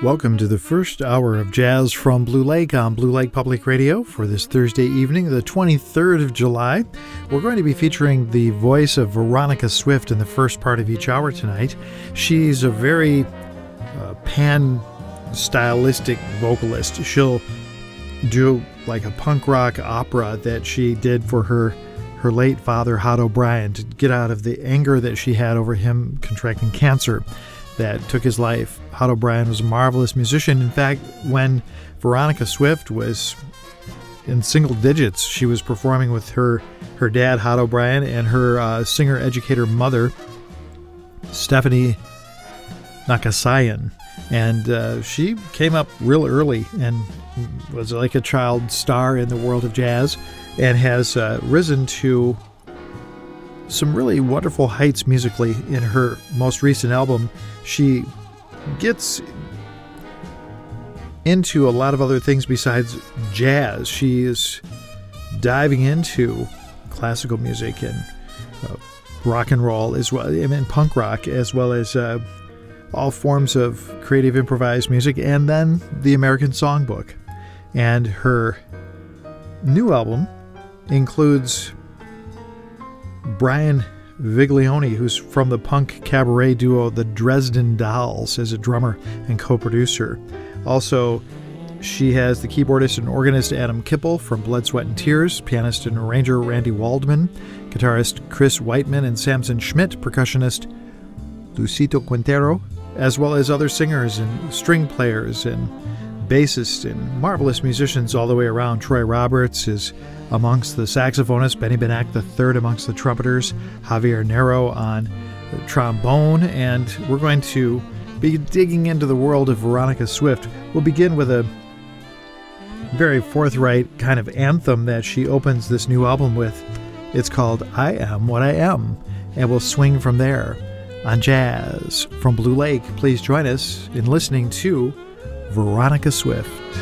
Welcome to the first hour of Jazz from Blue Lake on Blue Lake Public Radio for this Thursday evening, the 23rd of July. We're going to be featuring the voice of Veronica Swift in the first part of each hour tonight. She's a very pan-stylistic vocalist. She'll do like a punk rock opera that she did for her late father, Hot O'Brien, to get out of the anger that she had over him contracting cancer that took his life. Hot O'Brien was a marvelous musician. In fact, when Veronica Swift was in single digits, she was performing with her dad, Hot O'Brien, and her singer-educator mother, Stephanie Nakasayan. And she came up real early and was like a child star in the world of jazz and has risen to some really wonderful heights musically. In her most recent album, she gets into a lot of other things besides jazz. She is diving into classical music and rock and roll as well, and punk rock, as well as all forms of creative improvised music, and then the American Songbook. And her new album includes Brian Viglione, who's from the punk cabaret duo The Dresden Dolls, as a drummer and co-producer. Also, she has the keyboardist and organist Adam Kippel from Blood, Sweat and Tears, pianist and arranger Randy Waldman, guitarist Chris Whiteman and Samson Schmidt, percussionist Lucito Quintero, as well as other singers and string players and bassists and marvelous musicians all the way around. Troy Roberts is amongst the saxophonists, Benny Benack III amongst the trumpeters, Javier Nero on trombone, and we're going to be digging into the world of Veronica Swift. We'll begin with a very forthright kind of anthem that she opens this new album with. It's called I Am What I Am, and we'll swing from there on Jazz from Blue Lake. Please join us in listening to Veronica Swift.